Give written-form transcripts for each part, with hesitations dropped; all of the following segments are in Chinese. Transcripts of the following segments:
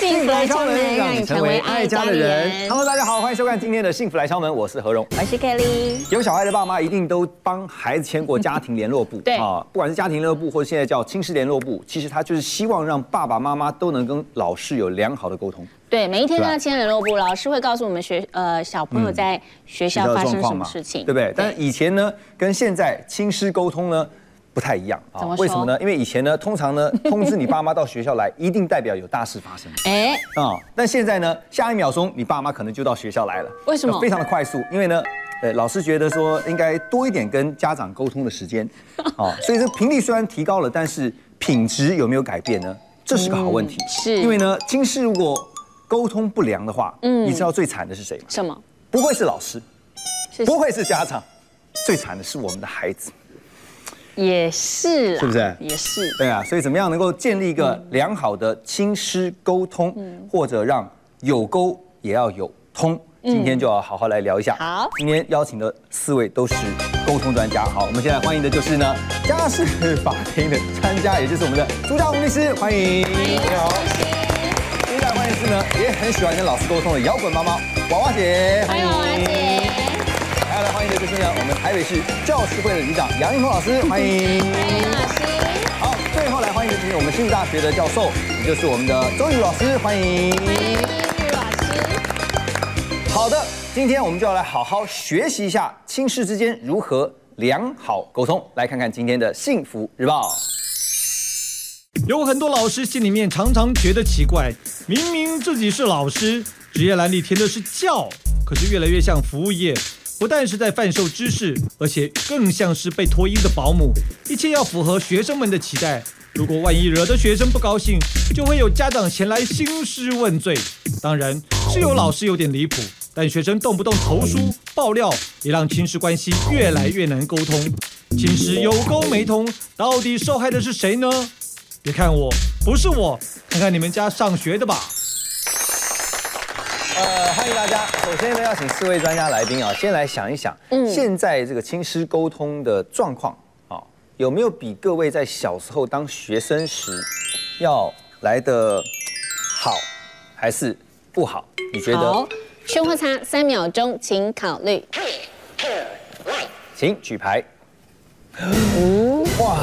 幸福来敲门，让你成为爱家的人。 Hello， 大家好，欢迎收看今天的幸福来敲门，我是何荣， 我是 Kelly。 有小孩的爸妈一定都帮孩子签过家庭联络簿， 对啊，不管是家庭联络簿或者现在叫亲师联络簿，其实他就是希望让爸爸妈妈都能跟老师有良好的沟通。 对，每一天都要签联络簿，老师会告诉我们小朋友在学校发生什么事情， 对不对？但是以前呢，跟现在亲师沟通呢不太一样啊。为什么呢？因为以前呢，通常呢通知你爸妈到学校来，一定代表有大事发生。但现在呢，下一秒钟你爸妈可能就到学校来了。 为什么？ 非常的快速，因为呢，老师觉得说应该多一点跟家长沟通的时间，所以这频率虽然提高了，但是品质有没有改变呢？这是个好问题。 是， 因为呢，亲师如果沟通不良的话，你知道最惨的是谁吗？ 什么？ 不会是老师，不会是家长，最惨的是我们的孩子。 也是啊， 是不是？ 也是。 对啊，所以怎么样能够建立一个良好的亲师沟通，或者让有沟也要有通？今天就要好好来聊一下。 好， 今天邀请的4位都是沟通专家。好，我们现在欢迎的就是呢家事法庭的专家，也就是我们的朱家宏律师，欢迎。你好。接下来欢迎是呢也很喜欢跟老师沟通的摇滚妈妈娃娃姐， 欢迎娃娃姐。 还要来欢迎的就是呢我们台北市教师会的理事长杨英彤老师，欢迎。 欢迎老师。 好，最后来欢迎的是我们新竹大学的教授，也就是我们的周玉老师，欢迎。 欢迎玉老师。 好的，今天我们就要来好好学习一下亲师之间如何良好沟通。来看看今天的幸福日报。 有很多老师心里面常常觉得奇怪，明明自己是老师，职业栏里填的是教，可是越来越像服务业，不但是在贩售知识，而且更像是被托婴的保姆，一切要符合学生们的期待。如果万一惹得学生不高兴，就会有家长前来兴师问罪。当然是有老师有点离谱，但学生动不动投书爆料，也让亲师关系越来越难沟通。亲师有沟没通，到底受害的是谁呢？别看我，不是我，看看你们家上学的吧。 欢迎大家。首先呢，要请4位专家来宾啊，先来想一想，现在这个亲师沟通的状况啊，有没有比各位在小时候当学生时要来得好，还是不好？你觉得？ 好，圈或叉3秒钟，请考虑。 请举牌。哇，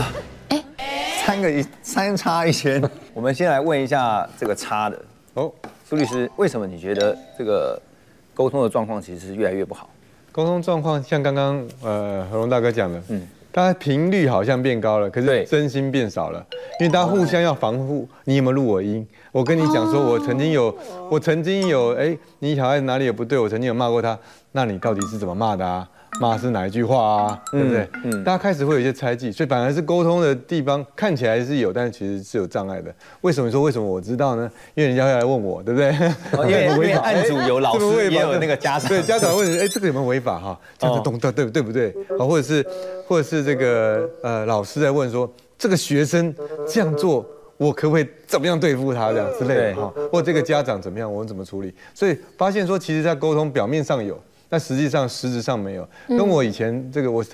三叉一圈。我们先来问一下这个叉的苏律师，为什么你觉得这个沟通的状况其实是越来越不好？ 沟通状况像刚刚何荣大哥讲的，大家频率好像变高了，可是真心变少了，因为大家互相要防护。你有没有录我音？我跟你讲说，我曾经有，你小孩子哪里有不对，我曾经有骂过他，那你到底是怎么骂的啊？骂是哪一句话啊？对不对？大家开始会有一些猜忌，所以反而是沟通的地方看起来是有，但是其实是有障碍的。为什么我知道呢？因为人家会来问我，对不对？ 因为案主有老师，也有那个家长。 对，家长问你，这个有没有违法哈？这样子懂对不对？好，或者是这个老师在问说，这个学生这样做，我可不可以怎么样对付他这样之类的哈？或这个家长怎么样，我们怎么处理？所以发现说，其实在沟通表面上有。但实际上实质上没有，跟我以前这个我